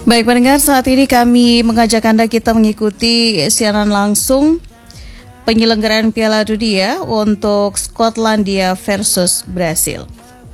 Baik pendengar, saat ini kami mengajak Anda kita mengikuti siaran langsung penyelenggaraan Piala Dunia untuk Skotlandia versus Brasil.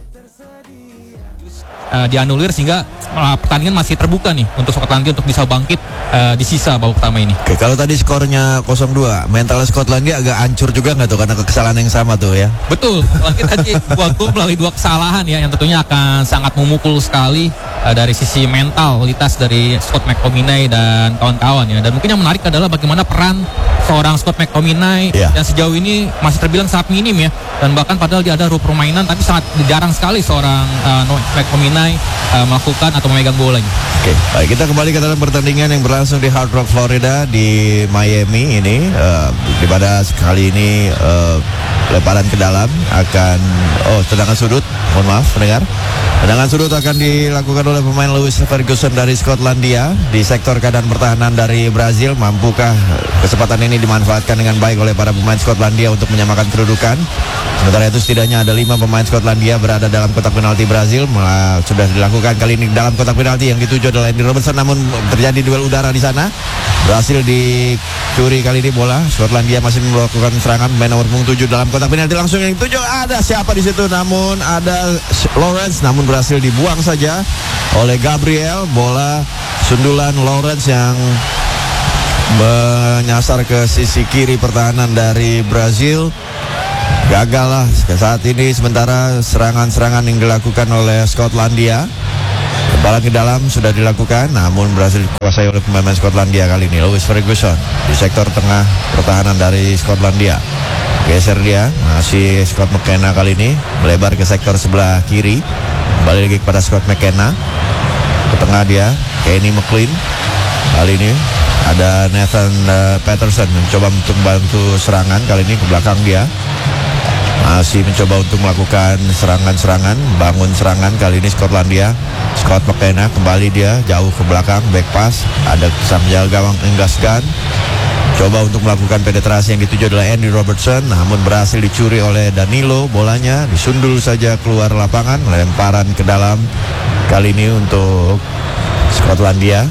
Dianulir sehingga pertandingan masih terbuka nih untuk Skotlandia untuk bisa bangkit di sisa babak pertama ini. Oke, kalau tadi skornya 0-2, mental Skotlandia agak hancur juga nggak tuh karena kesalahan yang sama tuh ya? Betul, kita tadi 2 gol melalui 2 kesalahan ya yang tentunya akan sangat memukul sekali dari sisi mentalitas dari Scott McTominay dan kawan-kawan ya. Dan mungkin yang menarik adalah bagaimana peran seorang Scott McTominay yang sejauh ini masih terbilang sangat minim ya. Dan bahkan padahal dia ada permainan tapi sangat jarang sekali seorang McTominay melakukan atau memegang bola. Oke, baik, kita kembali ke dalam pertandingan yang berlangsung di Hard Rock, Florida di Miami ini. Di pada kali ini lemparan ke dalam akan tendangan sudut. Mohon maaf pendengar. Tendangan sudut akan dilakukan oleh pemain Lewis Ferguson dari Skotlandia di sektor kanan pertahanan dari Brazil. Mampukah kesempatan ini dimanfaatkan dengan baik oleh para pemain Skotlandia untuk menyamakan kedudukan? Sementara itu setidaknya ada 5 pemain Skotlandia berada dalam kotak penalti Brazil. Sudah dilakukan kali ini dalam kotak penalti yang dituju adalah Andy Robertson, namun terjadi duel udara di sana. Berhasil dicuri kali ini bola. Skotlandia masih melakukan serangan. Pemain nomor 7 dalam kotak penalti langsung yang dituju. Ada siapa di situ? Namun ada Lawrence, namun berhasil dibuang saja oleh Gabriel. Bola sundulan Lawrence yang menyasar ke sisi kiri pertahanan dari Brazil. Gagal lah saat ini. Sementara serangan-serangan yang dilakukan oleh Skotlandia, lemparan ke dalam sudah dilakukan, namun berhasil dikuasai oleh pemain Skotlandia kali ini. Lewis Ferguson di sektor tengah pertahanan dari Skotlandia. Geser dia, masih Scott McKenna kali ini melebar ke sektor sebelah kiri. Kembali lagi kepada Scott McKenna. Ke tengah dia, Kenny McLean. Kali ini ada Nathan Patterson mencoba untuk bantu serangan. Kali ini ke belakang dia. Masih mencoba untuk melakukan serangan-serangan, bangun serangan. Kali ini Skotlandia. Scott McKenna kembali dia jauh ke belakang, back pass. Ada sang penjaga gawang Enggaskan. Coba untuk melakukan penetrasi yang dituju adalah Andy Robertson, namun berhasil dicuri oleh Danilo. Bolanya disundul saja keluar lapangan. Lemparan ke dalam kali ini untuk Skotlandia.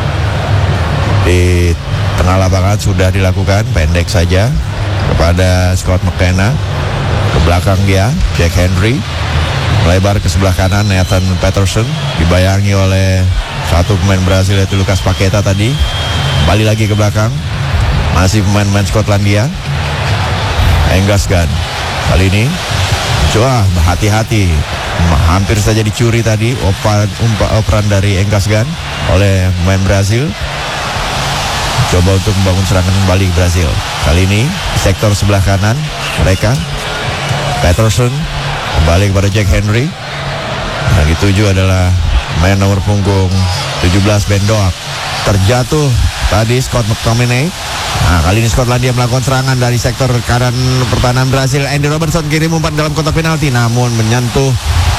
Di tengah lapangan sudah dilakukan, pendek saja kepada Scott McKenna. Ke belakang dia Jack Henry, melebar ke sebelah kanan Nathan Patterson, dibayangi oleh satu pemain Brasil yaitu Lucas Paqueta tadi. Kembali lagi ke belakang, masih pemain-pemain Skotlandia. Enggaskan kali ini coba hati-hati, hampir saja dicuri tadi operan dari Enggaskan oleh pemain Brasil. Coba untuk membangun serangan kembali Brasil. Kali ini sektor sebelah kanan mereka. Patterson kembali kepada Jack Henry. Yang dituju adalah main nomor punggung 17 Ben Doak. Terjatuh tadi Scott McTominay. Nah, kali ini Skotlandia melakukan serangan dari sektor kanan pertahanan Brasil. Andy Robertson kirim umpan dalam kotak penalti, namun menyentuh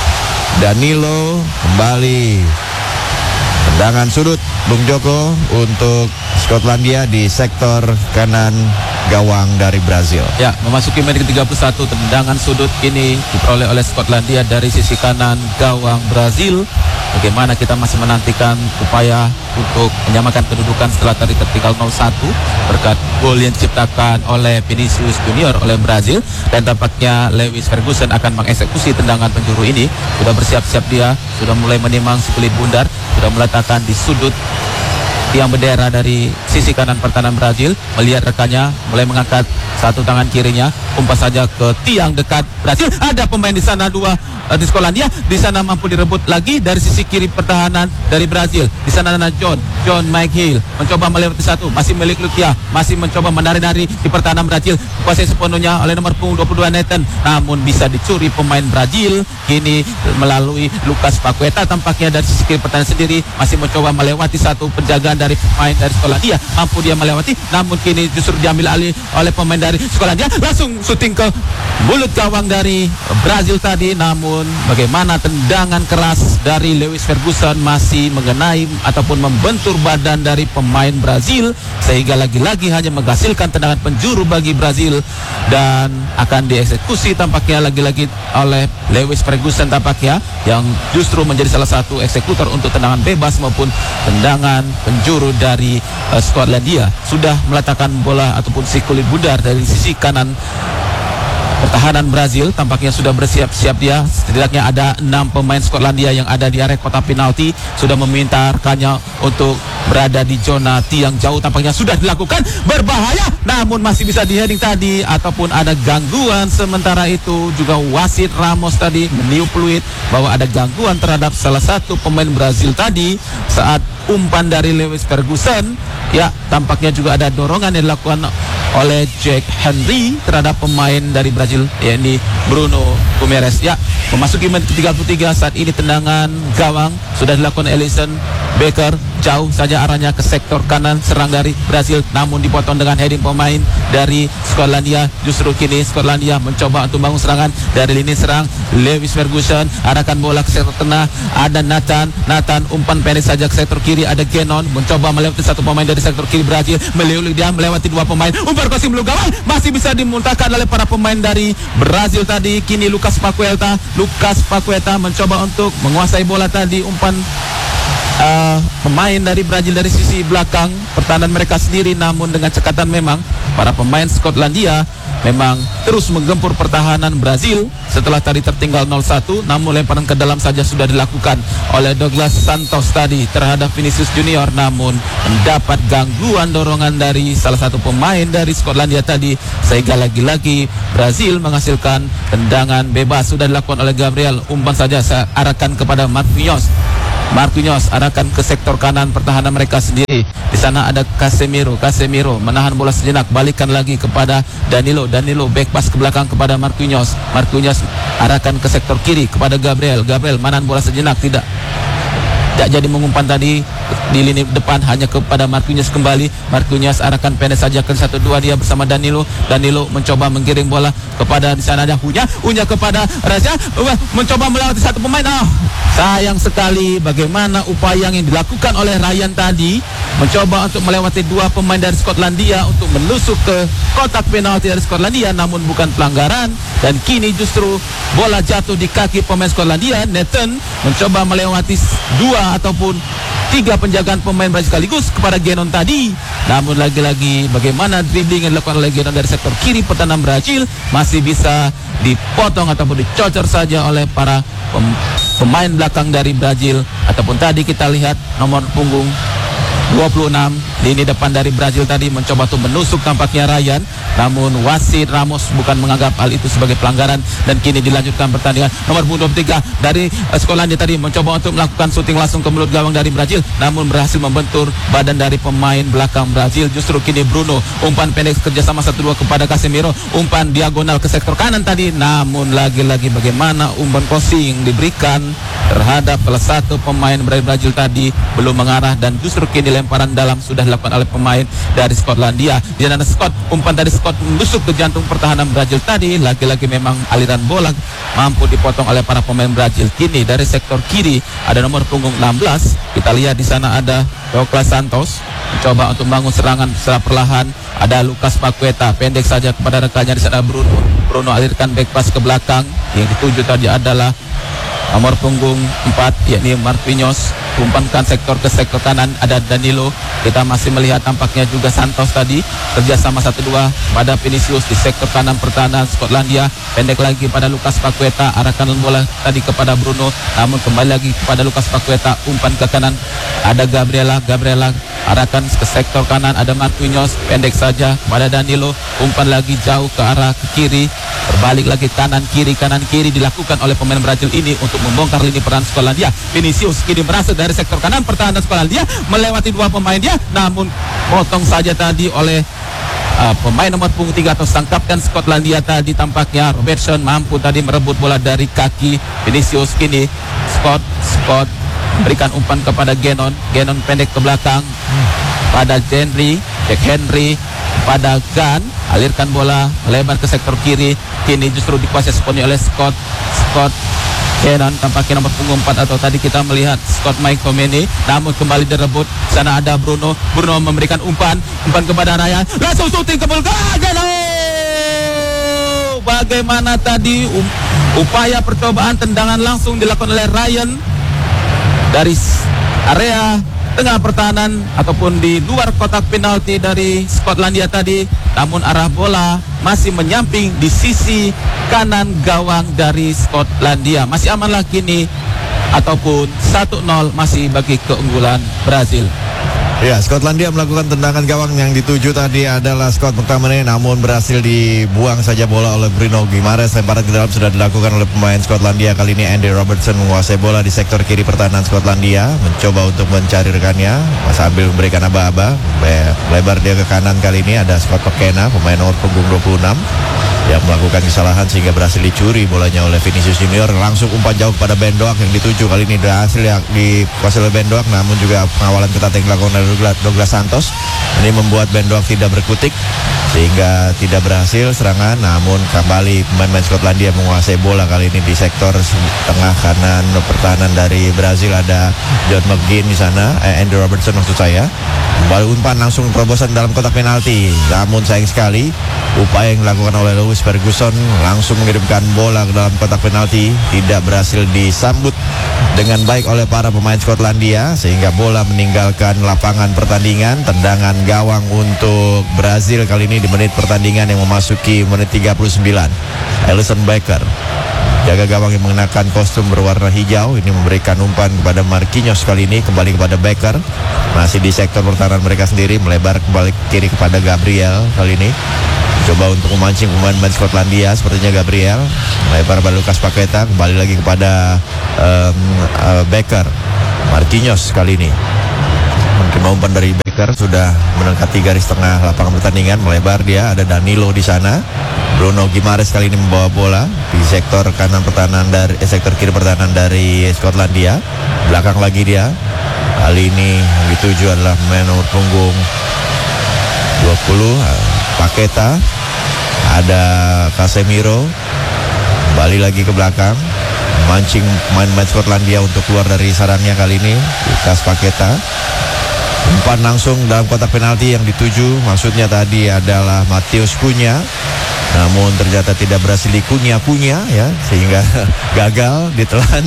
Danilo. Kembali tendangan sudut Bung Joko untuk Skotlandia di sektor kanan gawang dari Brazil. Ya, memasuki menit ke-31, tendangan sudut ini diperoleh oleh Skotlandia dari sisi kanan gawang Brazil. Bagaimana kita masih menantikan upaya untuk menyamakan kedudukan setelah tadi tertinggal 0-1 berkat gol yang diciptakan oleh Vinicius Junior oleh Brazil. Dan tampaknya Lewis Ferguson akan mengeksekusi tendangan penjuru ini. Sudah bersiap-siap dia, sudah mulai menimang si kulit bundar, sudah meletakkan di sudut tiang bendera dari sisi kanan pertahanan Brazil. Melihat rekannya mulai mengangkat satu tangan kirinya, umpas saja ke tiang dekat Brazil. Ada pemain di sana dua di Skotlandia. Di sana mampu direbut lagi dari sisi kiri pertahanan dari Brazil. Di sana ada John McHale mencoba melewati satu, masih milik Lukia, masih mencoba menari-nari di pertahanan Brazil. Kuasai sepenuhnya oleh nomor punggung 22 Nathan, namun bisa dicuri pemain Brazil. Kini melalui Lucas Paqueta tampaknya dari sisi kiri pertahanan sendiri masih mencoba melewati satu penjagaan dari pemain dari Skotlandia. Mampu dia melewati, namun kini justru diambil alih oleh pemain dari Skotlandia. Langsung syuting ke mulut gawang dari Brazil tadi, namun bagaimana tendangan keras dari Lewis Ferguson masih mengenai ataupun membentur badan dari pemain Brazil, sehingga lagi-lagi hanya menghasilkan tendangan penjuru bagi Brazil dan akan dieksekusi tampaknya lagi-lagi oleh Lewis Ferguson tampaknya, yang justru menjadi salah satu eksekutor untuk tendangan bebas maupun tendangan penjuru dari Skotlandia. Sudah meletakkan bola ataupun si kulit bundar dari sisi kanan pertahanan Brazil, tampaknya sudah bersiap-siap dia. Setidaknya ada 6 pemain Skotlandia yang ada di area kotak penalti, sudah meminta rekannya untuk berada di zona tiang jauh. Tampaknya sudah dilakukan, berbahaya, namun masih bisa di-heading tadi ataupun ada gangguan. Sementara itu juga wasit Ramos tadi meniup peluit bahwa ada gangguan terhadap salah satu pemain Brazil tadi saat umpan dari Lewis Ferguson. Ya, tampaknya juga ada dorongan yang dilakukan oleh Jack Henry terhadap pemain dari Brazil, yakni Bruno Guimaraes. Ya, memasuki menit ke-33 saat ini tendangan gawang sudah dilakukan Alisson Becker, jauh saja arahnya ke sektor kanan serang dari Brazil, namun dipotong dengan heading pemain dari Skotlandia. Justru kini Skotlandia mencoba untuk bangun serangan dari lini serang. Lewis Ferguson arahkan bola ke sektor tengah, ada Nathan umpan pendek saja ke sektor kiri, ada Genon mencoba melewati satu pemain dari sektor kiri Brazil, melewati 2 pemain, umpan crossing belum gawang, masih bisa dimuntahkan oleh para pemain dari Brazil tadi. Kini Lucas Paqueta mencoba untuk menguasai bola tadi, umpan pemain dari Brazil dari sisi belakang pertahanan mereka sendiri, namun dengan cekatan memang para pemain Skotlandia memang terus menggempur pertahanan Brazil setelah tadi tertinggal 0-1, namun lemparan ke dalam saja sudah dilakukan oleh Douglas Santos tadi terhadap Vinicius Junior, namun mendapat gangguan dorongan dari salah satu pemain dari Skotlandia tadi, sehingga lagi-lagi Brazil menghasilkan tendangan bebas. Sudah dilakukan oleh Gabriel, umpan saja saya arahkan kepada Marquinhos arahkan ke sektor kanan pertahanan mereka sendiri. Di sana ada Casemiro menahan bola sejenak, balikan lagi kepada Danilo back pass ke belakang kepada Marquinhos arahkan ke sektor kiri kepada Gabriel menahan bola sejenak, tidak jadi mengumpan tadi di lini depan, hanya kepada Marquinhos kembali. Marquinhos arahkan pendek saja ke 1-2 dia bersama Danilo mencoba menggiring bola kepada di sana ada Unya kepada Raja, mencoba melewati satu pemain. Sayang sekali bagaimana upaya yang dilakukan oleh Ryan tadi, mencoba untuk melewati 2 pemain dari Skotlandia untuk menusuk ke kotak penalti dari Skotlandia, namun bukan pelanggaran, dan kini justru bola jatuh di kaki pemain Skotlandia. Nathan mencoba melewati 2 ataupun 3 penjagaan pemain Brazil sekaligus kepada Genon tadi, namun lagi-lagi bagaimana dribbling yang dilakukan oleh Genon dari sektor kiri pertahanan Brazil masih bisa dipotong ataupun dicocor saja oleh para pemain belakang dari Brazil. Ataupun tadi kita lihat nomor punggung 26 lini depan dari Brazil tadi mencoba untuk menusuk tampaknya Ryan, namun wasit Ramos bukan menganggap hal itu sebagai pelanggaran, dan kini dilanjutkan pertandingan. Nomor punggung 23 dari Skotlandia tadi mencoba untuk melakukan syuting langsung ke mulut gawang dari Brazil, namun berhasil membentur badan dari pemain belakang Brazil. Justru kini Bruno umpan pendek kerjasama 1-2 kepada Casemiro, umpan diagonal ke sektor kanan tadi, namun lagi-lagi bagaimana umpan crossing diberikan terhadap salah satu pemain Brazil tadi belum mengarah, dan justru kini lemparan dalam sudah dilakukan oleh pemain dari Skotlandia. Di sana umpan dari Scott menusuk ke jantung pertahanan Brazil tadi, lagi-lagi memang aliran bola mampu dipotong oleh para pemain Brazil. Kini dari sektor kiri ada nomor punggung 16, kita lihat di sana ada Douglas Santos mencoba untuk membangun serangan secara perlahan. Ada Lucas Paqueta pendek saja kepada rekannya di sana Bruno alirkan back pass ke belakang, yang dituju tadi adalah nomor punggung 4 yakni Marquinhos, umpankan sektor ke sektor kanan ada Danilo. Kita masih melihat tampaknya juga Santos tadi kerjasama 1-2 pada Vinicius di sektor kanan pertahanan Skotlandia, pendek lagi pada Lucas Paqueta, arahkan bola tadi kepada Bruno, namun kembali lagi kepada Lucas Paqueta, umpan ke kanan ada Gabriela arahkan ke sektor kanan ada Marquinhos, pendek saja pada Danilo, umpan lagi jauh ke arah ke kiri, berbalik lagi kanan kiri dilakukan oleh pemain Brazil ini untuk membongkar lini peran Skotlandia. Vinicius kini berasal dari sektor kanan pertahanan Skotlandia, melewati 2 pemain dia, namun potong saja tadi oleh pemain nomor punggung 3 atau sang kapten Skotlandia tadi. Tampaknya Robertson mampu tadi merebut bola dari kaki Vinicius. Kini Scott berikan umpan kepada Gannon pendek ke belakang pada Jack Henry pada Gunn, alirkan bola melebar ke sektor kiri, kini justru dikuasai sepenuhnya oleh Scott Gannon, tampaknya nomor punggung 4 atau tadi kita melihat Scott McTominay, namun kembali direbut. Sana ada Bruno memberikan umpan kepada Ryan, langsung shooting ke Bulgaria. Bagaimana tadi upaya percobaan tendangan langsung dilakukan oleh Ryan dari area tengah pertahanan ataupun di luar kotak penalti dari Skotlandia tadi, namun arah bola masih menyamping di sisi kanan gawang dari Skotlandia. Masih amanlah kini ataupun 1-0 masih bagi keunggulan Brazil. Ya, Skotlandia melakukan tendangan gawang yang dituju tadi adalah Scott McTominay, namun berhasil dibuang saja bola oleh Bruno Guimaraes. Lemparan ke dalam sudah dilakukan oleh pemain Skotlandia. Kali ini Andy Robertson menguasai bola di sektor kiri pertahanan Skotlandia, mencoba untuk mencari rekannya sambil memberikan aba-aba. Lebar dia ke kanan, kali ini ada Scott McKenna, pemain nomor punggung 26 yang melakukan kesalahan sehingga berhasil dicuri bolanya oleh Vinicius Junior. Langsung umpan jauh kepada Ben Doak yang dituju, kali ini berhasil dikuasai oleh Ben Doak, namun juga pengawalan ketat yang dilakukan oleh Douglas Santos. Ini membuat Ben Doak tidak berkutik sehingga tidak berhasil serangan, namun kembali pemain Skotlandia menguasai bola kali ini di sektor tengah kanan pertahanan dari Brazil. Ada John McGinn di sana, Andy Robertson maksud saya. Kembali umpan langsung terobosan dalam kotak penalti, namun sayang sekali upaya yang dilakukan oleh Lewis Ferguson langsung mengirimkan bola ke dalam kotak penalti tidak berhasil disambut dengan baik oleh para pemain Skotlandia sehingga bola meninggalkan lapangan pertandingan. Tendangan gawang untuk Brazil kali ini di menit pertandingan yang memasuki menit 39. Alisson Becker, jaga gawang yang mengenakan kostum berwarna hijau, ini memberikan umpan kepada Marquinhos, kali ini kembali kepada Becker, masih di sektor pertahanan mereka sendiri, melebar kembali kiri kepada Gabriel. Kali ini coba untuk memancing pemain Skotlandia, sepertinya Gabriel melebar pada Lucas Paqueta, kembali lagi kepada Becker. Marquinhos kali ini menerima umpan dari Becker, sudah mendekati garis tengah lapangan pertandingan, melebar dia, ada Danilo di sana. Bruno Guimaraes kali ini membawa bola di sektor kanan pertahanan dari sektor kiri pertahanan dari Skotlandia. Belakang lagi dia. Kali ini yang dituju adalah pemain nomor punggung 20 Paqueta. Ada Casemiro. Kembali lagi ke belakang, memancing pemain Skotlandia untuk keluar dari sarangnya kali ini. Lucas Paqueta. Umpan langsung dalam kotak penalti yang dituju, maksudnya tadi adalah Matheus Cunha, namun ternyata tidak berhasil dikunyah-kunyah ya, sehingga gagal ditelan.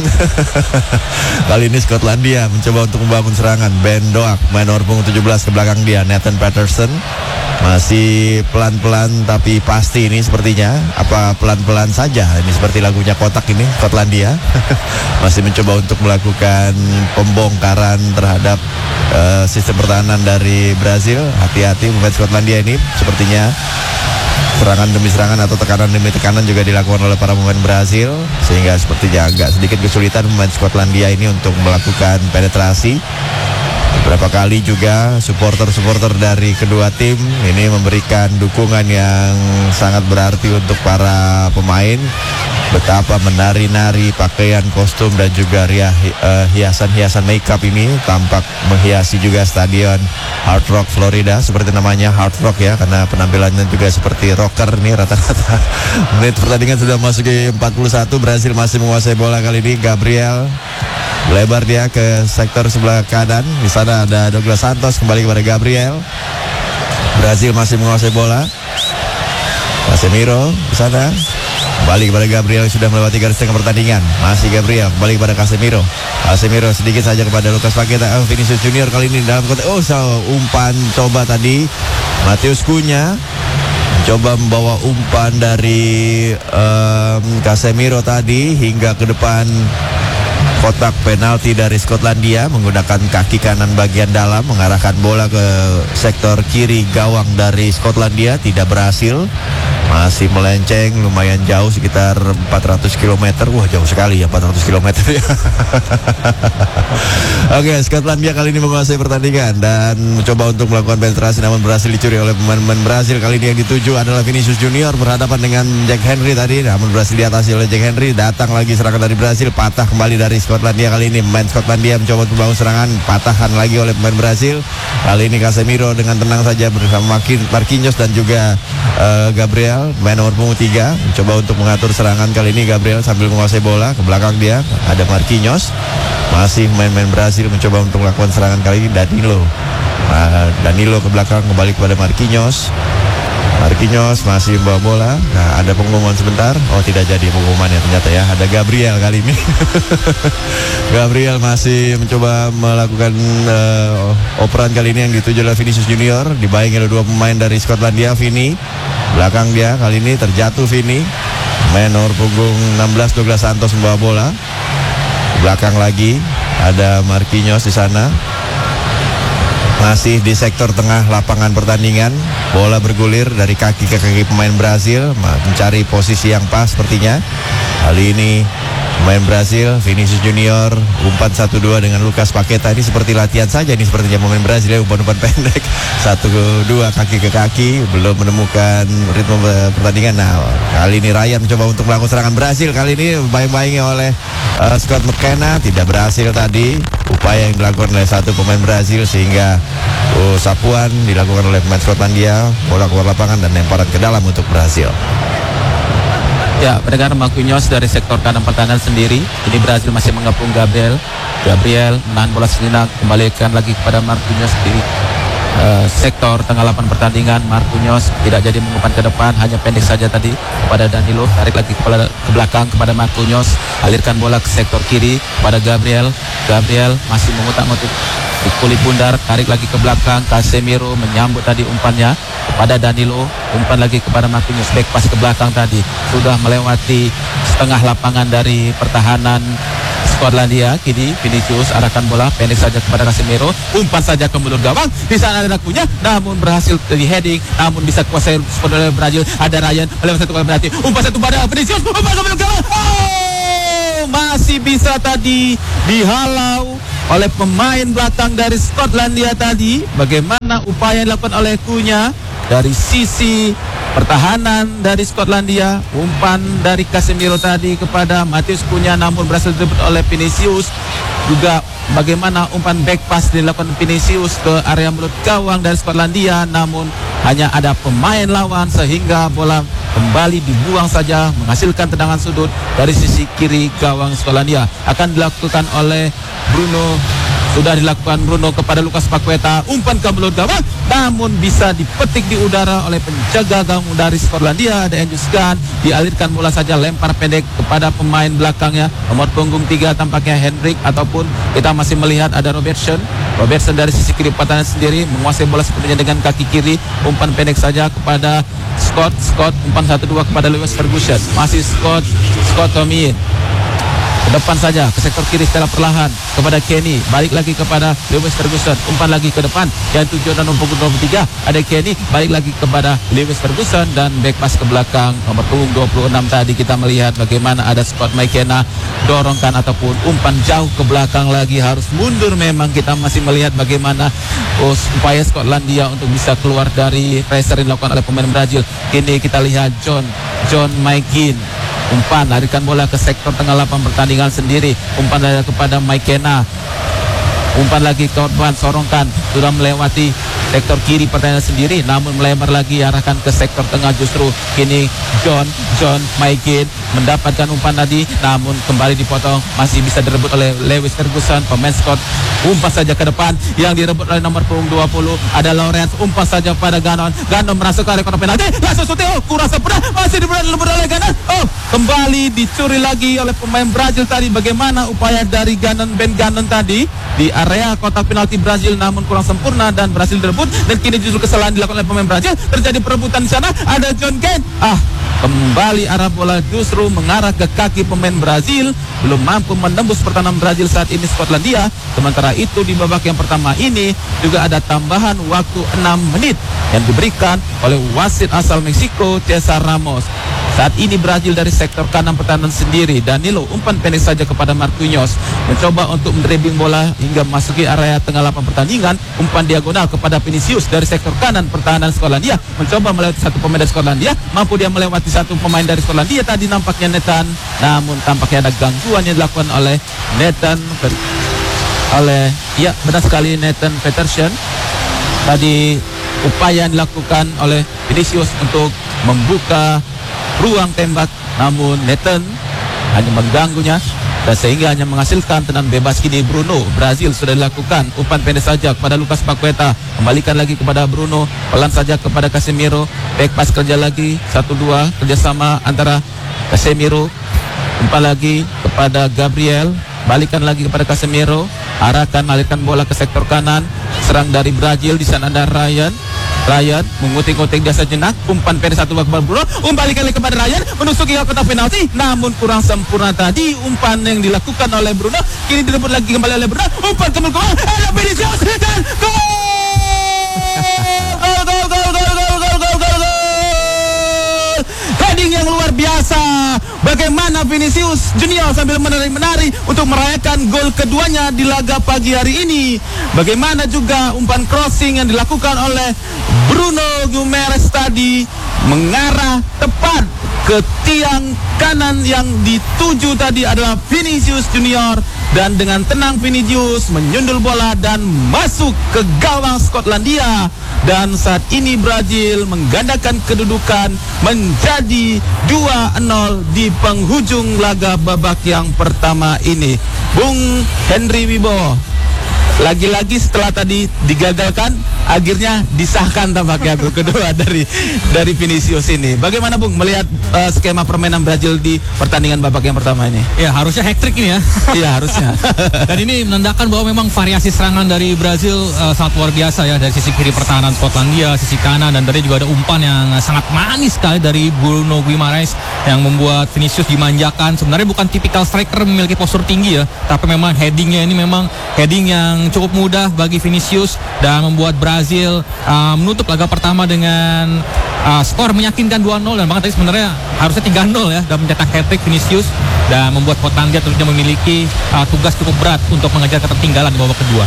Kali ini Skotlandia mencoba untuk membangun serangan. Ben Doak, main nomor punggung 17 ke belakang dia. Nathan Patterson masih pelan-pelan tapi pasti ini sepertinya. Apa pelan-pelan saja? Ini seperti lagunya Kotak ini, Skotlandia. Masih mencoba untuk melakukan pembongkaran terhadap sistem pertahanan dari Brazil. Hati-hati pemain Skotlandia ini, sepertinya serangan demi serangan atau tekanan demi tekanan juga dilakukan oleh para pemain Brazil, sehingga sepertinya agak sedikit kesulitan pemain Skotlandia ini untuk melakukan penetrasi. Beberapa kali juga supporter-supporter dari kedua tim ini memberikan dukungan yang sangat berarti untuk para pemain. Betapa menari-nari pakaian kostum dan juga hiasan-hiasan makeup ini tampak menghiasi juga stadion Hard Rock Florida, seperti namanya Hard Rock ya, karena penampilannya juga seperti rocker nih rata-rata. Menit pertandingan sudah masuk ke 41, Brazil masih menguasai bola kali ini. Gabriel lebar dia ke sektor sebelah kanan. Di sana ada Douglas Santos, kembali kepada Gabriel. Brazil masih menguasai bola. Casemiro di sana, kembali kepada Gabriel yang sudah melewati garis tengah pertandingan. Masih Gabriel, kembali kepada Casemiro. Casemiro sedikit saja kepada Lucas Paqueta. Vinicius Junior kali ini dalam konteks umpan coba tadi Matheus Cunha coba membawa umpan dari Casemiro tadi hingga ke depan kotak penalti dari Skotlandia, menggunakan kaki kanan bagian dalam mengarahkan bola ke sektor kiri gawang dari Skotlandia, tidak berhasil. Masih melenceng lumayan jauh, sekitar 400 km. Wah, jauh sekali ya 400 km ya. Oke, Skotlandia kali ini menguasai pertandingan dan mencoba untuk melakukan penetrasi, namun berhasil dicuri oleh pemain-pemain Brasil. Kali ini yang dituju adalah Vinicius Junior berhadapan dengan Jack Henry tadi, namun berhasil diatasi oleh Jack Henry. Datang lagi serangan dari Brasil, patah kembali dari Skotlandia. Kali ini pemain Skotlandia mencoba untuk membangun serangan, patahan lagi oleh pemain Brasil. Kali ini Casemiro dengan tenang saja bersama Marquinhos dan juga Gabriel, pemain nomor punggung 3, mencoba untuk mengatur serangan. Kali ini Gabriel sambil menguasai bola, ke belakang dia ada Marquinhos. Masih main-main Brasil mencoba untuk melakukan serangan. Kali ini Danilo ke belakang, kembali kepada Marquinhos. Marquinhos masih membawa bola. Nah, ada pengumuman sebentar. Oh, tidak jadi pengumumannya ternyata ya. Ada Gabriel kali ini. Gabriel masih mencoba melakukan operan kali ini yang dituju oleh Vinicius Junior. Dibayangi oleh 2 pemain dari Skotlandia. Vini belakang dia, kali ini terjatuh Vini. Main nomor punggung 16 Douglas Santos membawa bola. Belakang lagi ada Marquinhos di sana. Masih di sektor tengah lapangan pertandingan. Bola bergulir dari kaki ke kaki pemain Brasil, mencari posisi yang pas sepertinya. Kali ini pemain Brasil, Vinicius Junior, umpan 1-2 dengan Lucas Paqueta. Ini seperti latihan saja, ini sepertinya pemain Brasil ya, umpan-umpan pendek 1-2 kaki ke kaki, belum menemukan ritme pertandingan. Nah, kali ini Ryan mencoba untuk melakukan serangan Brasil. Kali ini bayang-bayangi oleh Scott McKenna, tidak berhasil tadi upaya yang dilakukan oleh satu pemain Brasil, sehingga sapuan dilakukan oleh pemain Skotlandia, bola keluar lapangan dan lemparan ke dalam untuk Brasil. Ya, pendengar, Marquinhos dari sektor kanan pertahanan sendiri. Ini Brasil masih mengepung Gabriel menahan bola sejenak, kembalikan lagi kepada Marquinhos di sektor tengah lapangan pertandingan. Marquinhos tidak jadi mengumpan ke depan, hanya pendek saja tadi kepada Danilo, tarik lagi ke belakang kepada Marquinhos, alirkan bola ke sektor kiri kepada Gabriel masih mengutak-ngutik di kulit bundar, tarik lagi ke belakang. Casemiro menyambut tadi umpannya kepada Danilo, umpan lagi kepada Marquinhos, back pass ke belakang tadi, sudah melewati setengah lapangan dari pertahanan Skotlandia. Kini Vinicius arahkan bola pendek saja kepada Casemiro, umpan saja ke mulut gawang. Di sana ada Cunha, namun berhasil di heading, namun bisa kuasai oleh Brazil. Ada Ryan melewati satu kali berarti, umpan satu pada Vinicius, umpan ke mulut gawang. Masih bisa tadi dihalau oleh pemain belakang dari Skotlandia tadi. Bagaimana upaya yang dilakukan oleh Cunha dari sisi pertahanan dari Skotlandia, umpan dari Casemiro tadi kepada Matheus Cunha, namun berhasil direbut oleh Vinicius. Juga bagaimana umpan back pass dilakukan Vinicius ke area mulut gawang dari Skotlandia, namun hanya ada pemain lawan sehingga bola kembali dibuang saja, menghasilkan tendangan sudut dari sisi kiri gawang Skotlandia. Akan dilakukan oleh Bruno. Sudah dilakukan Bruno kepada Lucas Paqueta, umpan ke mulut gawang, namun bisa dipetik di udara oleh penjaga gawang dari Skotlandia, ada Andrew Gunn. Dialirkan bola saja, lempar pendek kepada pemain belakangnya, nomor punggung 3 tampaknya Hendrik, ataupun kita masih melihat ada Robertson dari sisi kiri pertahanan sendiri, menguasai bola sepenuhnya dengan kaki kiri, umpan pendek saja kepada Scott, umpan 1-2 kepada Lewis Ferguson, masih Scott Tomin. Ke depan saja, ke sektor kiri secara perlahan kepada Kenny, balik lagi kepada Lewis Ferguson, umpan lagi ke depan yang 7 dan nomor 23 ada Kenny, balik lagi kepada Lewis Ferguson, dan back pass ke belakang nomor punggung 26 tadi kita melihat bagaimana ada Scott McKenna dorongkan ataupun umpan jauh ke belakang lagi, harus mundur. Memang kita masih melihat bagaimana upaya Skotlandia untuk bisa keluar dari pressure yang dilakukan oleh pemain Brazil. Kini kita lihat John McGinn, umpan larikan bola ke sektor tengah lapangan pertandingan sendiri, umpan kepada McKenna, umpan lagi ke korban, sorongkan, sudah melewati sektor kiri pertandingan sendiri, namun melebar lagi arahkan ke sektor tengah. Justru kini John McGinn mendapatkan umpan tadi, namun kembali dipotong, masih bisa direbut oleh Lewis Ferguson, pemain Scott. Umpan saja ke depan yang direbut oleh nomor punggung 20 ada Lawrence, umpan saja pada Gannon merasuk ke area kotak penalti, langsung syuting, kurang sempurna, masih direbut oleh Gannon. Kembali dicuri lagi oleh pemain Brazil tadi. Bagaimana upaya dari Ben Gannon tadi di area kotak penalti Brazil, namun kurang sempurna dan berhasil direbut. Dan kini justru kesalahan dilakukan oleh pemain Brazil, terjadi perebutan di sana, ada John Kane. Kembali arah bola justru mengarah ke kaki pemain Brazil, belum mampu menembus pertahanan Brazil saat ini Skotlandia. Sementara itu di babak yang pertama ini juga ada tambahan waktu 6 menit yang diberikan oleh wasit asal Meksiko Cesar Ramos. Saat ini Brazil dari sektor kanan pertahanan sendiri. Danilo umpan pendek saja kepada Marquinhos, mencoba untuk mendribbling bola hingga memasuki area tengah lapangan pertandingan. Umpan diagonal kepada Vinicius dari sektor kanan pertahanan Skotlandia, mencoba melewati satu pemain dari Skotlandia. Mampu dia melewati satu pemain dari Skotlandia tadi nampaknya Nathan, namun tampaknya ada gangguan yang dilakukan oleh Nathan benar sekali Nathan Petersen. Tadi upaya yang dilakukan oleh Vinicius untuk membuka ruang tembak, namun Nathan hanya mengganggunya dan sehingga hanya menghasilkan tendangan bebas. Kini Bruno Brazil sudah dilakukan umpan pendek saja kepada Lucas Paqueta, kembalikan lagi kepada Bruno, pelan saja kepada Casemiro, back pass kerja lagi 1-2 kerjasama antara Casemiro, umpan lagi kepada Gabriel, balikan lagi kepada Casemiro, alihkan bola ke sektor kanan, serang dari Brazil. Di sana ada Ryan mengutik-ngutik dia sejenak, umpan pendek satu kepada Bruno, umpan kali kepada Ryan menusuk hingga kotak penalti, namun kurang sempurna tadi umpan yang dilakukan oleh Bruno. Kini direbut lagi kembali oleh Bruno, umpan kembali ada Vinicius dan gol! Heading yang luar biasa. Bagaimana Vinicius Junior sambil menari-menari untuk merayakan gol keduanya di laga pagi hari ini. Bagaimana juga umpan crossing yang dilakukan oleh Bruno Guimaraes tadi mengarah tepat ke tiang kanan yang dituju tadi adalah Vinicius Junior, dan dengan tenang Vinicius menyundul bola dan masuk ke gawang Skotlandia. Dan saat ini Brazil menggandakan kedudukan menjadi 2-0 di penghujung laga babak yang pertama ini. Bung Henry Wibowo, lagi-lagi setelah tadi digagalkan, akhirnya disahkan tampaknya gol kedua dari Vinicius ini. Bagaimana Bung melihat skema permainan Brazil di pertandingan babak yang pertama ini? Ya, harusnya hat-trick ini ya. Iya, harusnya. Dan ini menandakan bahwa memang variasi serangan dari Brazil sangat luar biasa ya, dari sisi kiri pertahanan Skotlandia, sisi kanan, dan tadi juga ada umpan yang sangat manis sekali dari Bruno Guimaraes yang membuat Vinicius dimanjakan. Sebenarnya bukan tipikal striker memiliki postur tinggi ya, tapi memang headingnya ini memang heading yang cukup mudah bagi Vinicius dan membuat Brazil menutup laga pertama dengan skor meyakinkan 2-0, dan bahkan tadi sebenarnya harusnya 3-0 ya, dan mencetak hat-trick Vinicius dan membuat Skotlandia tentunya memiliki tugas cukup berat untuk mengejar ketertinggalan di babak kedua.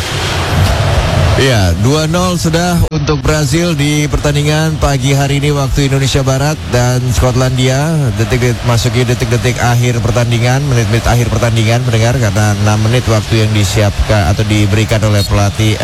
Iya, 2-0 sudah untuk Brazil di pertandingan pagi hari ini waktu Indonesia Barat, dan Skotlandia masuki detik-detik akhir pertandingan, menit-menit akhir pertandingan mendengar, karena 6 menit waktu yang disiapkan atau diberikan oleh pelatih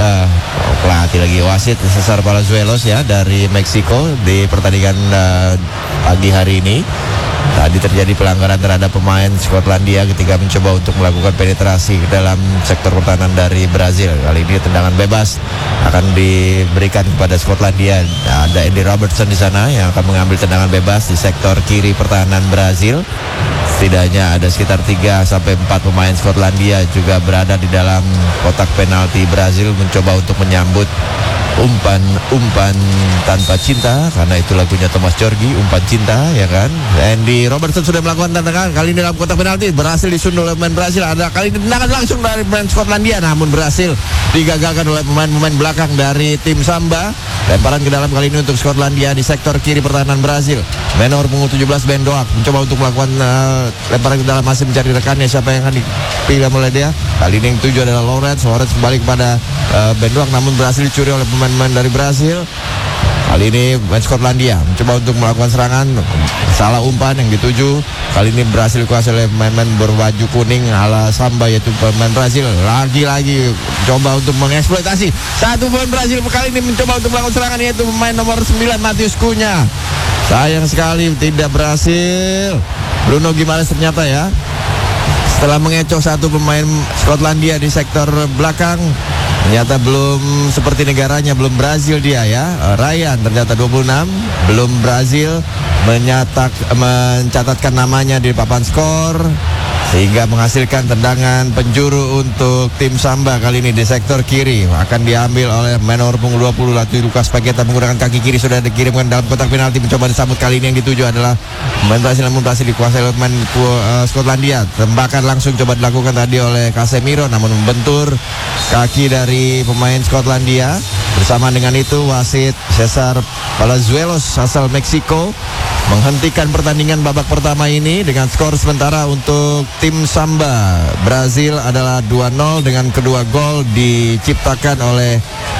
wasit Cesar Palazuelos ya dari Meksiko di pertandingan pagi hari ini. Tadi terjadi pelanggaran terhadap pemain Skotlandia ketika mencoba untuk melakukan penetrasi ke dalam sektor pertahanan dari Brazil. Kali ini tendangan bebas akan diberikan kepada Skotlandia. Ada Andy Robertson di sana yang akan mengambil tendangan bebas di sektor kiri pertahanan Brazil. Setidaknya ada sekitar 3-4 pemain Skotlandia juga berada di dalam kotak penalti Brazil, mencoba untuk menyambut umpan tanpa cinta, karena itu lagunya Thomas Djorghi, umpan cinta ya kan. Andy Robertson sudah melakukan tendangan kali ini dalam kotak penalti, berhasil disundul oleh pemain Brazil. Ada kali ini tendangan langsung dari pemain Skotlandia, namun berhasil digagalkan oleh pemain-pemain belakang dari tim Samba. Lemparan ke dalam kali ini untuk Skotlandia di sektor kiri pertahanan Brazil. Menor punggung 17 Ben Doak mencoba untuk melakukan lemparan ke dalam, masih mencari rekannya siapa yang akan dipilih oleh dia. Kali ini yang tujuh adalah Lawrence kembali kepada Ben Doak, namun berhasil dicuri oleh pemain-pemain dari Brazil. Kali ini pemain Skotlandia mencoba untuk melakukan serangan, salah umpan yang dituju. Kali ini berhasil dikuasai oleh pemain-pemain berbaju kuning ala Samba, yaitu pemain Brazil. Lagi-lagi coba untuk mengeksploitasi. Satu pemain Brazil kali ini mencoba untuk melakukan serangan, yaitu pemain nomor 9 Matheus Cunha. Sayang sekali tidak berhasil. Bruno Guimaraes ternyata ya, setelah mengecoh satu pemain Skotlandia di sektor belakang, ternyata belum seperti negaranya, belum Brazil dia ya. Ryan ternyata 26, belum Brazil mencatatkan namanya di papan skor, sehingga menghasilkan tendangan penjuru untuk tim Samba. Kali ini di sektor kiri akan diambil oleh menor punggung 20 Lucas Paqueta menggunakan kaki kiri, sudah dikirimkan dalam kotak penalti, mencoba disambut. Kali ini yang dituju adalah pemain Brazil, namun berhasil dikuasai oleh pemain Skotlandia. Tembakan langsung coba dilakukan tadi oleh Casemiro, namun membentur kaki dari pemain Skotlandia. Bersama dengan itu wasit Cesar Palazuelos asal Meksiko menghentikan pertandingan babak pertama ini dengan skor sementara untuk tim Samba Brazil adalah 2-0 dengan kedua gol diciptakan oleh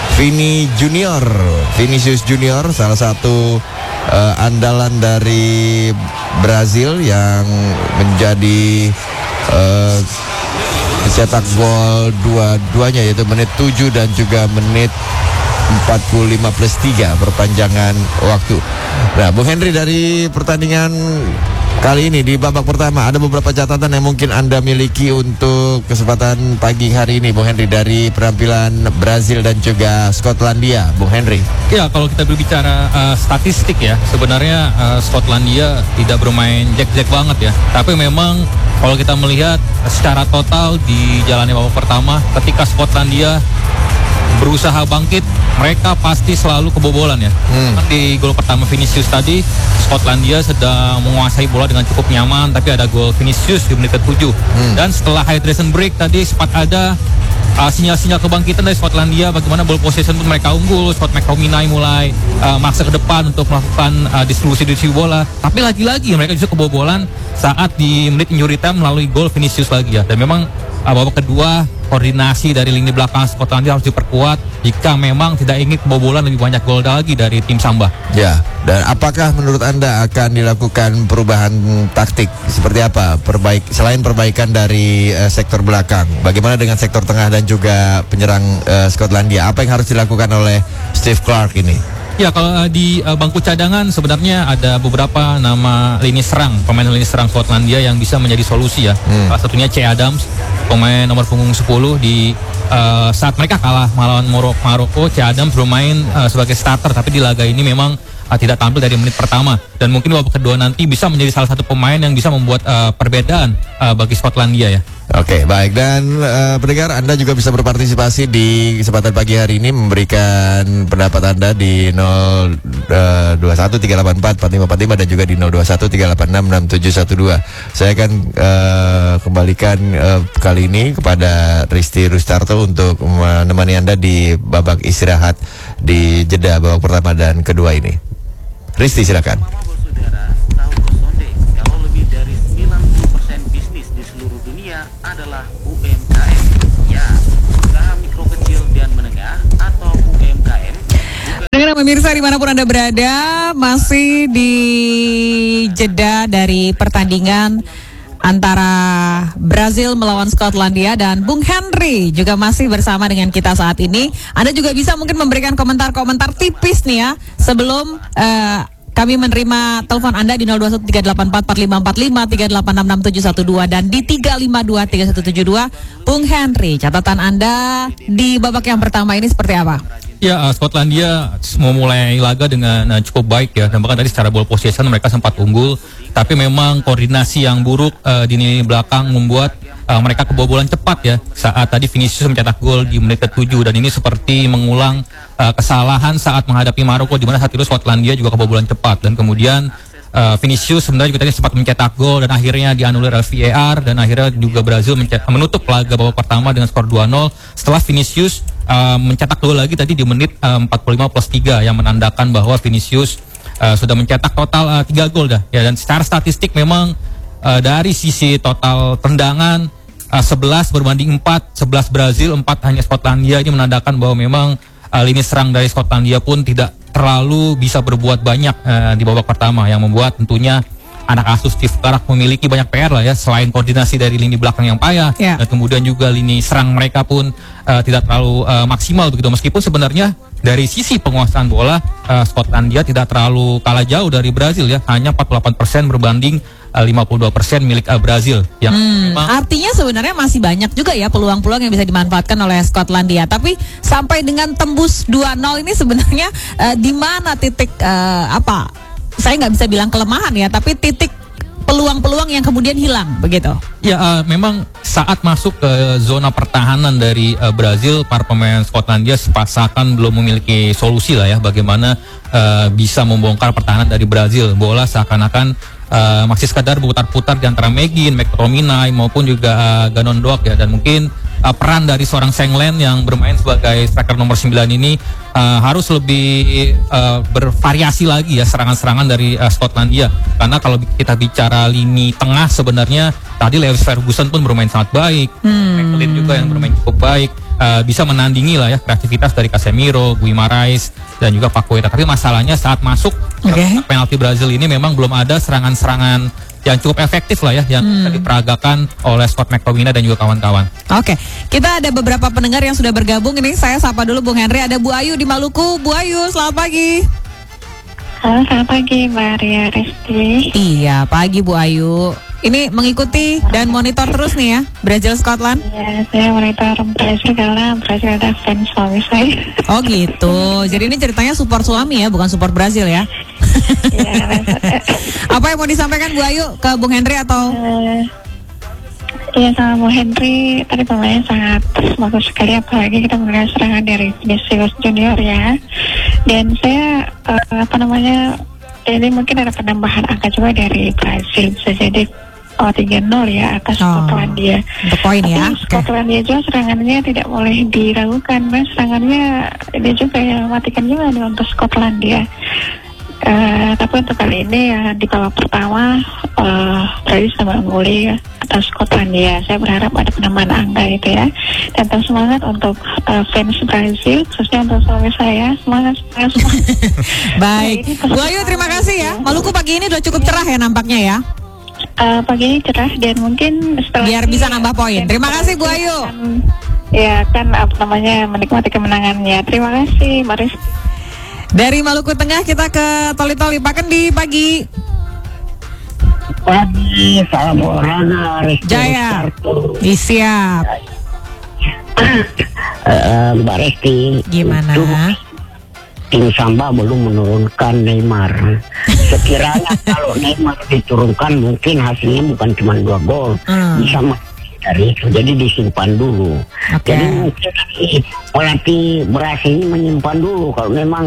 Vinicius Junior, salah satu andalan dari Brazil yang menjadi cetak gol dua-duanya, yaitu menit 7 dan juga menit 45+3 perpanjangan waktu. Nah, Bung Henry, dari pertandingan kali ini di babak pertama ada beberapa catatan yang mungkin Anda miliki untuk kesempatan pagi hari ini, Bung Henry, dari penampilan Brazil dan juga Skotlandia, Bung Henry. Ya, kalau kita berbicara statistik ya, sebenarnya Skotlandia tidak bermain jack-jack banget ya. Tapi memang kalau kita melihat secara total di jalannya babak pertama, ketika Skotlandia berusaha bangkit, mereka pasti selalu kebobolan ya. Di gol pertama Vinicius tadi, Skotlandia sedang menguasai bola dengan cukup nyaman, tapi ada gol Vinicius di menit ke-7. Dan setelah hydration break tadi sempat ada sinyal-sinyal kebangkitan dari Skotlandia, bagaimana ball possession pun mereka unggul. Scott McTominay mulai maksa ke depan untuk melakukan distribusi bola, tapi lagi-lagi mereka justru kebobolan saat di menit injury time melalui gol Vinicius lagi ya. Dan memang babak kedua koordinasi dari lini belakang Skotlandia harus diperkuat jika memang tidak ingin kebobolan lebih banyak gol lagi dari tim Samba. Ya, dan apakah menurut Anda akan dilakukan perubahan taktik seperti apa? Selain perbaikan dari sektor belakang, bagaimana dengan sektor tengah dan juga penyerang Skotlandia? Apa yang harus dilakukan oleh Steve Clarke ini? Ya, kalau di bangku cadangan sebenarnya ada beberapa nama pemain lini serang Skotlandia yang bisa menjadi solusi ya. Salah satunya C. Adams, pemain nomor punggung 10 di saat mereka kalah melawan Maroko. C. Adams bermain sebagai starter, tapi di laga ini memang tidak tampil dari menit pertama, dan mungkin babak kedua nanti bisa menjadi salah satu pemain yang bisa membuat perbedaan bagi Skotlandia ya. Oke, baik. Dan pendengar, Anda juga bisa berpartisipasi di kesempatan pagi hari ini, memberikan pendapat Anda di 0213844545 dan juga di 0213866712. Saya akan kembalikan kali ini kepada Risti Rustarto untuk menemani Anda di babak istirahat di jeda babak pertama dan kedua ini. Risti, silakan. Saudara, tahukah Sonde kalau lebih dari 90% bisnis di seluruh dunia adalah UMKM? Ya, usaha mikro kecil dan menengah atau UMKM. Dengan pemirsa dimanapun Anda berada, masih di jeda dari pertandingan antara Brazil melawan Skotlandia, dan Bung Henry juga masih bersama dengan kita saat ini. Anda juga bisa mungkin memberikan komentar-komentar tipis nih ya, sebelum kami menerima telepon Anda di 0213844545, 3866712 dan di 3523172. Bung Henry, catatan Anda di babak yang pertama ini seperti apa? Ya, Skotlandia memulai laga dengan cukup baik ya, dan bahkan tadi secara ball possession mereka sempat unggul, tapi memang koordinasi yang buruk di lini belakang membuat mereka kebobolan cepat ya, saat tadi Vinicius mencetak gol di menit ke-7, dan ini seperti mengulang kesalahan saat menghadapi Maroko, di mana saat itu Skotlandia juga kebobolan cepat, dan kemudian Vinicius sebenarnya juga tadi sempat mencetak gol dan akhirnya dianulir oleh VAR, dan akhirnya juga Brazil menutup laga babak pertama dengan skor 2-0 setelah Vinicius mencetak gol lagi tadi di menit 45+3 yang menandakan bahwa Vinicius sudah mencetak total 3 gol dah ya. Dan secara statistik memang dari sisi total tendangan 11 berbanding 4, 11 Brazil, 4 hanya Skotlandia. Ini menandakan bahwa memang lini serang dari Skotlandia pun tidak terlalu bisa berbuat banyak di babak pertama, yang membuat tentunya anak asuh Steve Clarke memiliki banyak PR lah ya, selain koordinasi dari lini belakang yang payah, dan kemudian juga lini serang mereka pun tidak terlalu maksimal begitu. Meskipun sebenarnya dari sisi penguasaan bola Skotlandia tidak terlalu kalah jauh dari Brazil ya, hanya 48% berbanding 52% milik Brazil yang artinya sebenarnya masih banyak juga ya peluang-peluang yang bisa dimanfaatkan oleh Skotlandia. Tapi sampai dengan tembus 2-0 ini sebenarnya di mana titik saya nggak bisa bilang kelemahan ya, tapi titik peluang-peluang yang kemudian hilang begitu. Ya, memang saat masuk ke zona pertahanan dari Brazil, para pemain Skotlandia sepasakan belum memiliki solusi lah ya, bagaimana bisa membongkar pertahanan dari Brazil. Bola seakan-akan masih sekadar berputar-putar di antara McTominay maupun juga Ganondorf ya, dan mungkin peran dari seorang Senglen yang bermain sebagai striker nomor 9 ini harus lebih bervariasi lagi ya serangan-serangan dari Skotlandia. Karena kalau kita bicara lini tengah sebenarnya tadi Lewis Ferguson pun bermain sangat baik, McLean juga yang bermain cukup baik, bisa menandingi lah ya kreativitas dari Casemiro, Guimarães dan juga Paqueta. Tapi masalahnya saat masuk penalti Brazil ini memang belum ada serangan-serangan yang cukup efektif lah ya yang bisa diperagakan oleh Scott McTominay dan juga kawan-kawan. Oke, kita ada beberapa pendengar yang sudah bergabung. Ini saya sapa dulu Bung Henry. Ada Bu Ayu di Maluku. Bu Ayu, selamat pagi. Halo, selamat pagi Mbak Ria Resti. Iya, pagi Bu Ayu. Ini mengikuti dan monitor terus nih ya Brazil Scotland. Iya, saya monitor Brazil karena Brazil ada fans suami saya. Oh gitu. Jadi ini ceritanya support suami ya, bukan support Brazil ya. Iya. Apa yang mau disampaikan Bu Ayu ke Bung Henry atau? Iya, sama Bung Henry tadi pemainnya sangat bagus sekali, apalagi kita mengenal serangan dari Vinicius Junior ya. Dan saya ini mungkin ada penambahan angka juga dari Brazil, bisa jadi 3-0 ya atas Skotlandia. Untuk poin ya. Skotlandia juga serangannya tidak boleh diragukan, mas. Serangannya ini juga ya matikan juga nih untuk Skotlandia. Tapi untuk kali ini ya di babak pertama Brazil sama ungguli atas Skotlandia. Saya berharap ada penambahan angka itu ya. Dan tetap semangat untuk fans Brazil, khususnya untuk suami saya. Semangat semua. Baik, Bu Ayu terima kasih ya. Maluku pagi ini udah cukup cerah ya nampaknya ya. Pagi ini cerah dan mungkin setelah biar bisa nambah poin. Terima kasih Bu Ayu. Menikmati kemenangannya. Terima kasih Mbak Rizky. Dari Maluku Tengah kita ke Toli-Toli. Pak Kendi pagi. Pagi, salam olahraga. Jaya. Siap. Mbak Resti, gimana? Tim Samba belum menurunkan Neymar. Sekiranya kalau Neymar diturunkan mungkin hasilnya bukan cuma 2 gol, bisa dari itu, jadi disimpan dulu. Jadi mungkin pelatih Brasil ini menyimpan dulu kalau memang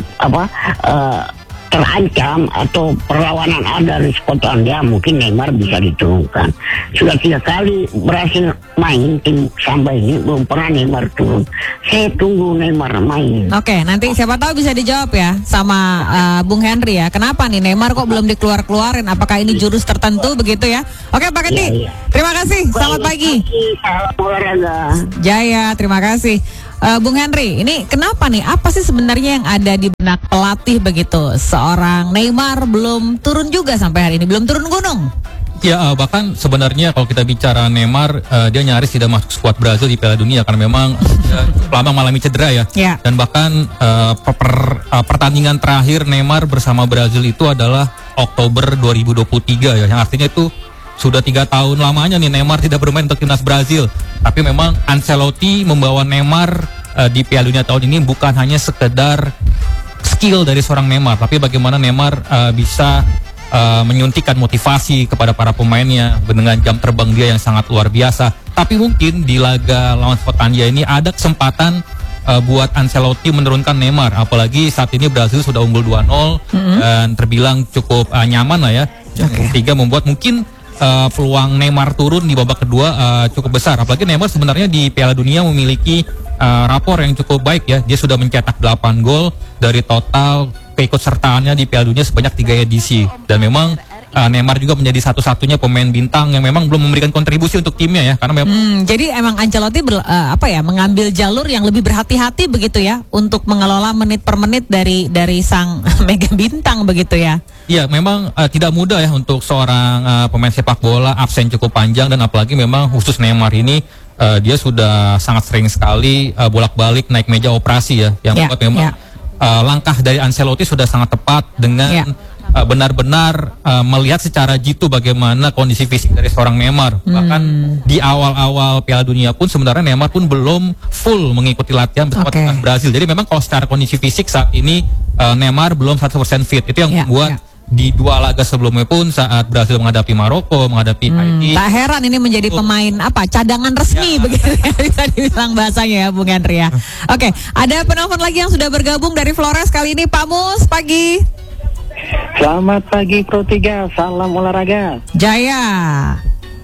terancam atau perlawanan ada di Skotlandia, mungkin Neymar bisa diturunkan. Sudah 3 kali berhasil main tim Samba ini, belum pernah Neymar turun. Saya tunggu Neymar main. Oke, nanti siapa tahu bisa dijawab ya sama Bung Henry ya. Kenapa nih Neymar kok belum dikeluarin? Apakah ini jurus tertentu begitu ya? Oke Pak Kendi, terima kasih. Selamat pagi. Salam olahraga. Jaya, terima kasih. Bung Henry, ini kenapa nih? Apa sih sebenarnya yang ada di benak pelatih begitu? Seorang Neymar belum turun juga sampai hari ini, belum turun gunung. Ya, bahkan sebenarnya kalau kita bicara Neymar, dia nyaris tidak masuk skuad Brazil di Piala Dunia karena memang lama mengalami cedera ya. Dan bahkan pertandingan terakhir Neymar bersama Brazil itu adalah Oktober 2023 ya, yang artinya itu sudah 3 tahun lamanya nih Neymar tidak bermain untuk timnas Brazil. Tapi memang Ancelotti membawa Neymar di Piala Dunia tahun ini bukan hanya sekedar skill dari seorang Neymar, tapi bagaimana Neymar bisa menyuntikkan motivasi kepada para pemainnya dengan jam terbang dia yang sangat luar biasa. Tapi mungkin di laga lawan Skotlandia ini ada kesempatan buat Ancelotti menurunkan Neymar, apalagi saat ini Brazil sudah unggul 2-0 dan terbilang cukup nyaman lah ya. Sehingga membuat mungkin peluang Neymar turun di babak kedua cukup besar. Apalagi Neymar sebenarnya di Piala Dunia memiliki rapor yang cukup baik ya. Dia sudah mencetak 8 gol dari total keikutsertaannya di Piala Dunia sebanyak 3 edisi. Dan memang Neymar juga menjadi satu-satunya pemain bintang yang memang belum memberikan kontribusi untuk timnya ya. Karena memang jadi emang Ancelotti mengambil jalur yang lebih berhati-hati begitu ya untuk mengelola menit per menit dari sang mega bintang begitu ya. Iya, memang tidak mudah ya untuk seorang pemain sepak bola absen cukup panjang, dan apalagi memang khusus Neymar ini dia sudah sangat sering sekali bolak-balik naik meja operasi ya, yang membuat memang langkah dari Ancelotti sudah sangat tepat dengan benar-benar melihat secara jitu bagaimana kondisi fisik dari seorang Neymar. Bahkan di awal-awal Piala Dunia pun sebenarnya Neymar pun belum full mengikuti latihan bersama timnas Brazil. Jadi memang kalau secara kondisi fisik saat ini Neymar belum 100% fit. Itu yang membuat di 2 laga sebelumnya pun saat Brazil menghadapi Maroko, menghadapi Haiti. Tak heran ini menjadi pemain cadangan resmi begitu ya, bisa dibilang bahasanya ya Bung Henry ya. Oke, ada penelpon lagi yang sudah bergabung dari Flores kali ini. Pak Mus, pagi. Selamat pagi Pro 3, salam olahraga. Jaya.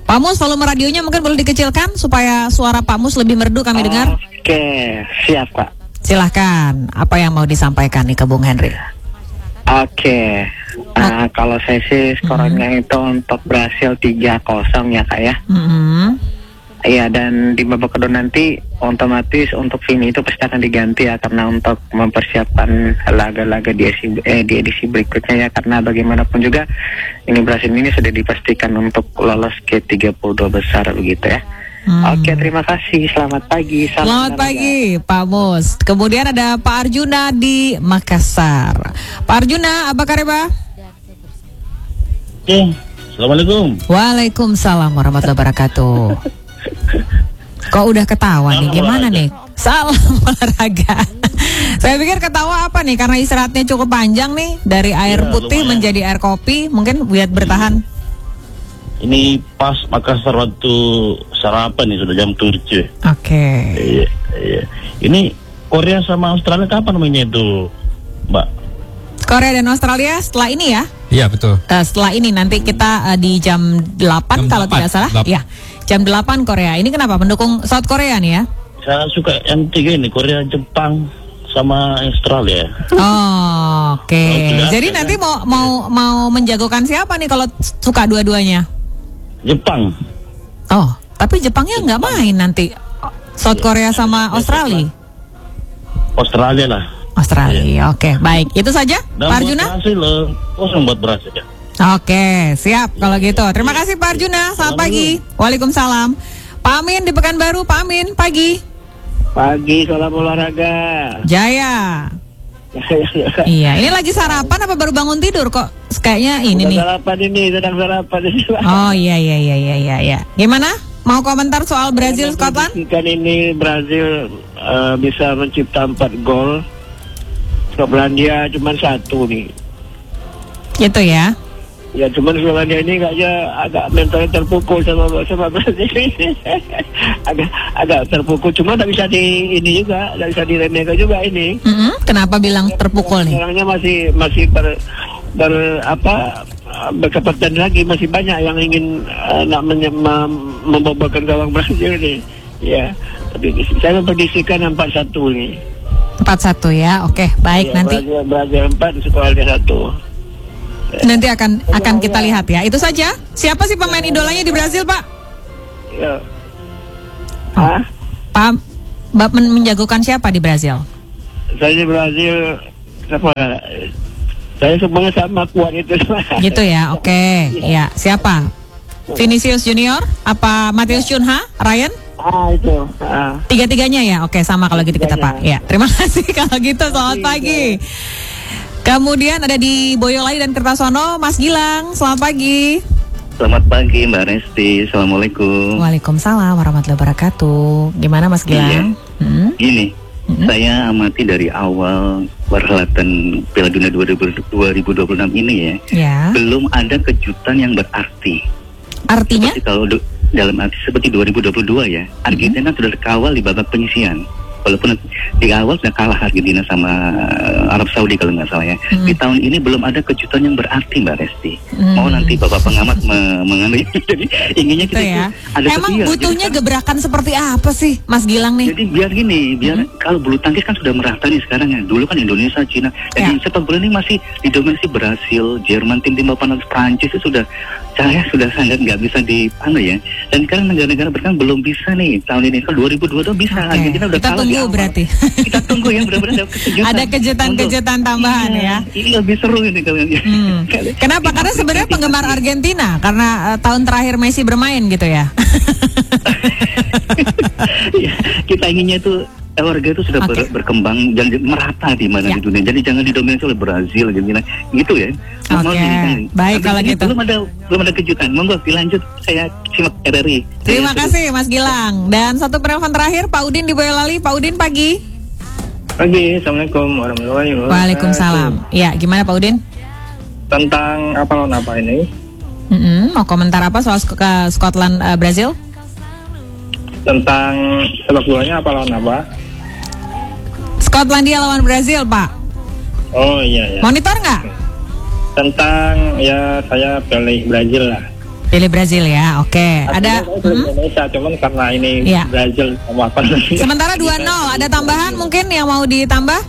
Pak Mus, volume radionya mungkin perlu dikecilkan supaya suara Pak Mus lebih merdu kami dengar. Oke, siap Pak. Silahkan, apa yang mau disampaikan nih ke Bung Henry? Oke, kalau saya sih skornya itu untuk Brasil 3-0 ya Kak ya. Iya, dan di babak kedua nanti otomatis untuk Vini itu pasti akan diganti ya, karena untuk mempersiapkan laga-laga di edisi berikutnya ya, karena bagaimanapun juga ini Brasil ini sudah dipastikan untuk lolos ke 32 besar begitu ya. Oke, terima kasih. Selamat pagi. Selamat pagi, Pak Mus. Kemudian ada Pak Arjuna di Makassar. Pak Arjuna, apa kabar, Pak? Assalamualaikum. Waalaikumsalam warahmatullahi wabarakatuh. Kok udah ketawa nih? Gimana nih? Salam olahraga. Saya pikir ketawa apa nih? Karena istirahatnya cukup panjang nih, dari air putih lumayan menjadi air kopi. Mungkin biar bertahan. Ini pas Makassar waktu sarapan nih, sudah jam 7. Oke. Iya. Ini Korea sama Australia kapan mainnya itu, Mbak? Korea dan Australia setelah ini ya? Iya, betul. Setelah ini nanti kita di jam 8 kalau tidak salah. Iya. Jam 8 Korea. Ini kenapa? Mendukung South Korea nih ya? Saya suka yang 3 ini, Korea, Jepang, sama Australia. Oke. Jadi nanti mau menjagokan siapa nih kalau suka dua-duanya? Jepang. Oh, tapi Jepangnya nggak main nanti. South Korea sama Australia. Australia lah. Australia. Oke, baik. Itu saja, Pak Arjuna? Buat berhasil ya. Oke, siap kalau gitu. Terima kasih Pak Arjuna. Selamat pagi. Waalaikumsalam. Pak Amin di Pekanbaru. Pak Amin, pagi. Pagi, salam olahraga. Jaya. Iya, ini lagi sarapan apa baru bangun tidur kok? Kayaknya ini nih. Sedang sarapan ini. Oh iya. Gimana? Mau komentar soal Brazil Scotland? Kan ini Brazil bisa mencipta 4 gol. Skotlandia cuma 1 nih. Gitu ya. Ya cuman Skotlandia ini kayaknya agak mentalnya terpukul sama Brazil ini. agak terpukul, cuma tak bisa tak bisa diremehkan juga ini. Kenapa bilang terpukul nih? Orangnya masih berkepatan lagi, masih banyak yang ingin nak membobolkan gawang Brazil ini. Ya, tapi saya memprediksikan 4-1 nih. 4-1 ya, oke, baik ya, nanti. Brazil 4, Skotlandia 1. Nanti akan kita lihat ya. Itu saja. Siapa sih pemain idolanya di Brazil, Pak? Ya. Pak menjagokan siapa di Brazil? Saya di Brazil siapa? Saya semuanya sama kuat itu. Gitu ya, oke. Ya, siapa? Vinicius Junior? Apa Matheus Cunha? Ryan? Itu. Tiga-tiganya ya, oke, sama kalau gitu kita Pak. Ya, terima kasih kalau gitu. Selamat pagi. Kemudian ada di Boyolali dan Kertasono, Mas Gilang. Selamat pagi. Selamat pagi Mbak Resti. Assalamualaikum. Waalaikumsalam warahmatullahi wabarakatuh. Gimana Mas Gilang? Gini, saya amati dari awal perhelatan Piala Dunia 2026 ini ya. Belum ada kejutan yang berarti. Artinya? Seperti kalau dalam arti seperti 2022 ya, Argentina sudah kawal di babak penyisihan. Walaupun di awal sudah kalah Argentina sama Arab Saudi kalau nggak salah ya. Di tahun ini belum ada kejutan yang berarti Mbak Resti. Mau nanti Bapak pengamat mengambil. Jadi inginnya kita ya. Ada emang butuhnya gebrakan seperti apa sih Mas Gilang nih? Jadi biar kalau bulu tangkis kan sudah merata nih sekarang ya. Dulu kan Indonesia, Cina. Jadi sepak bola ini masih didominasi Brasil, Jerman, tim-tim papan Prancis itu sudah sangat nggak bisa dipanu ya. Dan sekarang negara-negara berkembang belum bisa nih tahun ini. Kalau 2022 bisa. Argentina udah kita kalah. Tunggu berarti. Kita tunggu ya, benar-benar ada kejutan. Ada kejutan-kejutan tambahan ya. Ini lebih seru ini kalau. Kenapa? Karena sebenarnya penggemar Argentina karena tahun terakhir Messi bermain gitu ya. Ya, kita inginnya itu warga itu sudah berkembang dan merata di mana di dunia. Jadi jangan didominasi oleh Brazil gitu ya. Baik kalau gitu. Belum ada kejutan. Monggo dilanjut, saya simak RRI. Terima kasih Mas Gilang. Dan satu penelpon terakhir Pak Udin di Boyolali. Pak Udin pagi. Pagi. Assalamualaikum warahmatullahi wabarakatuh. Waalaikumsalam. Ya, gimana Pak Udin? Tentang apa lawan apa ini? Mau komentar apa soal Scotland Brazil? Tentang sepak bolanya apa lawan apa? Skotlandia lawan Brazil, Pak. Oh iya. Monitor nggak? Tentang ya saya pilih Brazil lah. Pilih Brazil ya, oke. Ada Indonesia, cuman karena ini Iya. Brazil sama apa sementara 2-0, ada tambahan mungkin yang mau ditambah?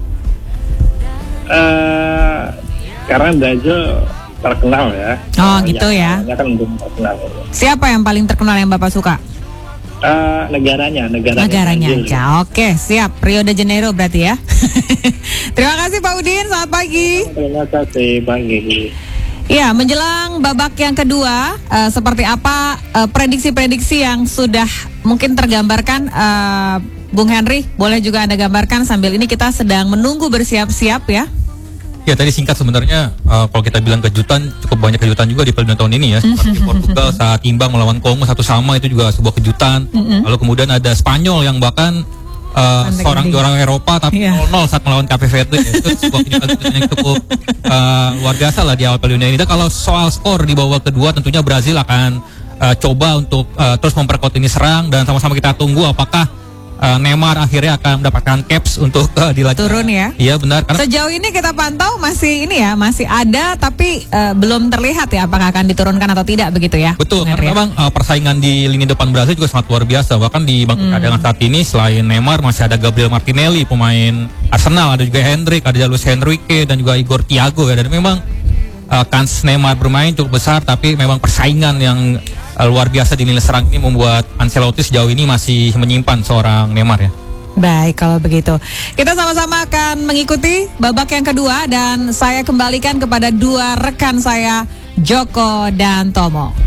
karena Brazil terkenal ya. Oh gitu ya. Yang kan belum terkenal. Siapa yang paling terkenal yang Bapak suka? Negaranya Negaranya Brazil. aja. Oke, siap. Rio de Janeiro berarti ya. Terima kasih Pak Udin, selamat pagi. Terima kasih pagi. Ya, menjelang babak yang kedua, seperti apa prediksi-prediksi yang sudah mungkin tergambarkan, Bung Henry, boleh juga Anda gambarkan sambil ini kita sedang menunggu bersiap-siap ya. Ya tadi singkat sebenarnya kalau kita bilang kejutan, cukup banyak kejutan juga di Piala Dunia tahun ini ya. Seperti Portugal saat imbang melawan Kongo 1-1 itu juga sebuah kejutan. Lalu kemudian ada Spanyol yang bahkan seorang juara Eropa tapi 0-0 saat melawan Cape Verde. Itu sebuah kejutan yang cukup luar biasa lah di awal Piala Dunia ini. Dan kalau soal skor di babak kedua tentunya Brazil akan coba untuk terus memperkuat ini serang, dan sama-sama kita tunggu apakah Neymar akhirnya akan mendapatkan caps untuk dilanjutkan. Turun ya? Iya benar. Karena Sejauh ini kita pantau masih ini ya, masih ada tapi belum terlihat ya apakah akan diturunkan atau tidak begitu ya. betul, karena memang persaingan di lini depan Brazil juga sangat luar biasa. Bahkan di bangku cadangan saat ini selain Neymar masih ada Gabriel Martinelli pemain Arsenal, ada juga Hendrik, ada Luis Henrique dan juga Igor Thiago ya. Dan memang kans Neymar bermain cukup besar, tapi memang persaingan yang luar biasa di lini serang ini membuat Ancelotti sejauh ini masih menyimpan seorang Neymar ya. Baik, kalau begitu kita sama-sama akan mengikuti babak yang kedua, dan saya kembalikan kepada dua rekan saya, Joko dan Tomo.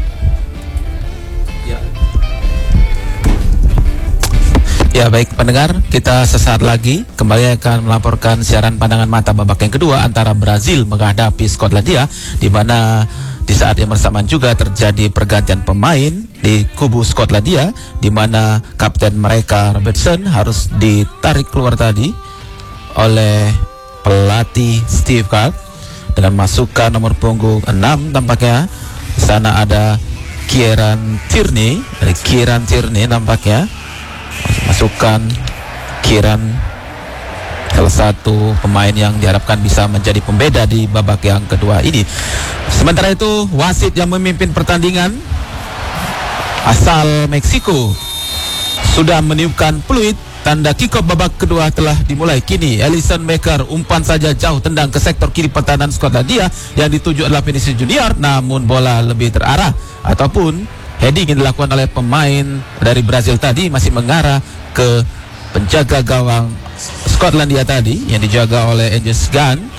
Ya baik pendengar, kita sesaat lagi kembali akan melaporkan siaran pandangan mata babak yang kedua antara Brazil menghadapi Skotlandia, di mana di saat yang bersamaan juga terjadi pergantian pemain di kubu Skotlandia, di mana kapten mereka Robertson harus ditarik keluar tadi oleh pelatih Steve Clarke dengan masukan nomor punggung 6 tampaknya. Di sana ada Kieran Tierney, nampaknya masukkan Kieran, salah satu pemain yang diharapkan bisa menjadi pembeda di babak yang kedua ini. Sementara itu wasit yang memimpin pertandingan asal Meksiko sudah meniupkan peluit, tanda kick-off babak kedua telah dimulai. Kini Alisson Becker umpan saja jauh tendang ke sektor kiri pertahanan Skotlandia yang dituju adalah Vinicius Junior, namun bola lebih terarah ataupun heading yang dilakukan oleh pemain dari Brazil tadi masih mengarah ke penjaga gawang Skotlandia tadi yang dijaga oleh Angus Gunn.